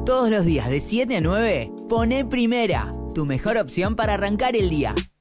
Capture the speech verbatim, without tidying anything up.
Todos los días de siete a nueve, poné Primera, tu mejor opción para arrancar el día.